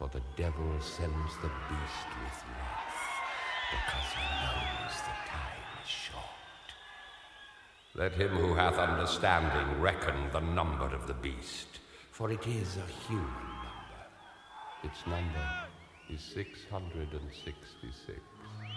For the devil sends the beast with wrath, because he knows the time is short. Let him who hath understanding reckon the number of the beast, for it is a human number. Its number is 666.